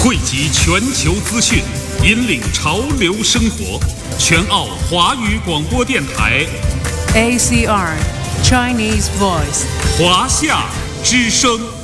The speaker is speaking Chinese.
汇集全球资讯，引领潮流生活。全澳华语广播电台 ACR Chinese Voice 华夏之声。